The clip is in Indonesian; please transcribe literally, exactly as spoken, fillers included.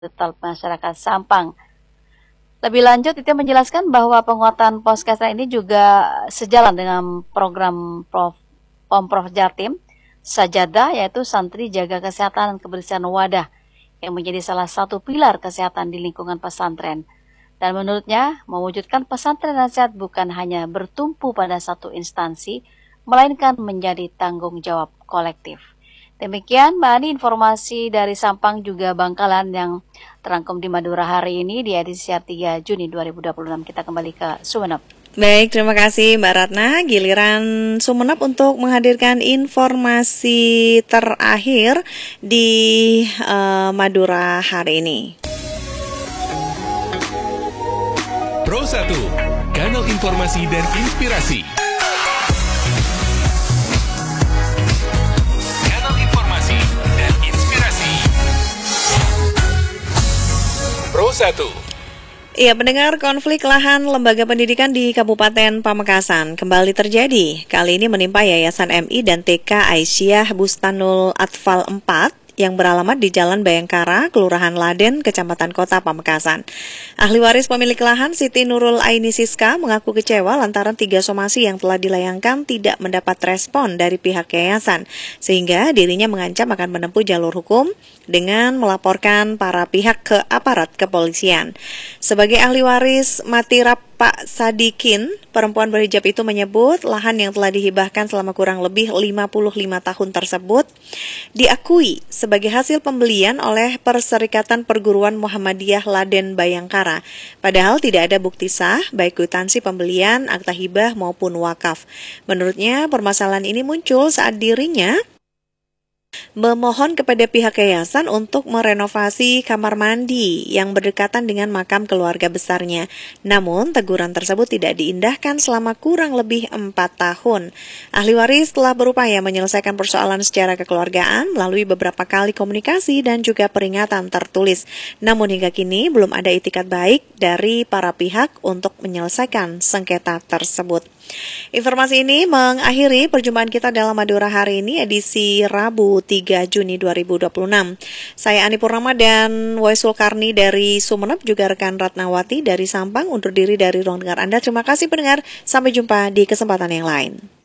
Total masyarakat Sampang. Lebih lanjut, itu menjelaskan bahwa penguatan Poskesra ini juga sejalan dengan program Prof, Pemprov Jatim Sajadah, yaitu santri jaga kesehatan dan kebersihan wadah, yang menjadi salah satu pilar kesehatan di lingkungan pesantren. Dan menurutnya, mewujudkan pesantren nasihat bukan hanya bertumpu pada satu instansi, melainkan menjadi tanggung jawab kolektif. Demikian Mbak Ani, informasi dari Sampang juga Bangkalan yang terangkum di Madura hari ini di edisi tiga Juni dua ribu dua puluh enam. Kita kembali ke Sumeneb. Baik, terima kasih Mbak Ratna. Giliran Sumeneb untuk menghadirkan informasi terakhir di uh, Madura hari ini. Pro satu, kanal informasi dan inspirasi. Kanal informasi dan inspirasi. Pro satu. Iya, pendengar, konflik lahan lembaga pendidikan di Kabupaten Pamekasan kembali terjadi. Kali ini menimpa Yayasan M I dan T K Aisyah Bustanul Atfal empat yang beralamat di Jalan Bayangkara, Kelurahan Laden, Kecamatan Kota Pamekasan. Ahli waris pemilik lahan Siti Nurul Aini Siska mengaku kecewa lantaran tiga somasi yang telah dilayangkan tidak mendapat respon dari pihak yayasan, sehingga dirinya mengancam akan menempuh jalur hukum dengan melaporkan para pihak ke aparat kepolisian. Sebagai ahli waris mati rap Pak Sadikin, perempuan berhijab itu menyebut lahan yang telah dihibahkan selama kurang lebih lima puluh lima tahun tersebut diakui sebagai hasil pembelian oleh Perserikatan Perguruan Muhammadiyah Laden Bayangkara. Padahal tidak ada bukti sah, baik kwitansi pembelian, akta hibah maupun wakaf. Menurutnya, permasalahan ini muncul saat dirinya memohon kepada pihak yayasan untuk merenovasi kamar mandi yang berdekatan dengan makam keluarga besarnya. Namun, teguran tersebut tidak diindahkan selama kurang lebih empat tahun. Ahli waris telah berupaya menyelesaikan persoalan secara kekeluargaan melalui beberapa kali komunikasi dan juga peringatan tertulis. Namun hingga kini belum ada itikat baik dari para pihak untuk menyelesaikan sengketa tersebut. Informasi ini mengakhiri perjumpaan kita dalam Madura hari ini, edisi Rabu tiga Juni dua ribu dua puluh enam. Saya Ani Purnama dan Waisul Karni dari Sumeneb, juga rekan Ratnawati dari Sampang undur diri dari ruang dengar Anda. Terima kasih pendengar, sampai jumpa di kesempatan yang lain.